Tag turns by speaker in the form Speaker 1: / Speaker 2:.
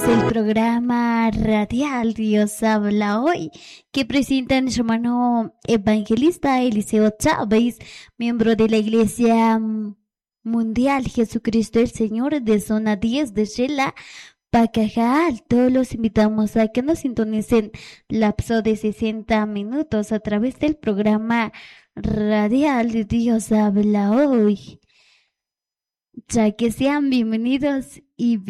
Speaker 1: El programa radial Dios habla hoy, que presenta a nuestro hermano evangelista Eliseo Chávez, miembro de la Iglesia Mundial Jesucristo el Señor de Zona 10 de Shela, Pacajal. Todos los invitamos a que nos sintonicen lapso de 60 minutos a través del programa radial de Dios habla hoy. Ya que sean bienvenidos y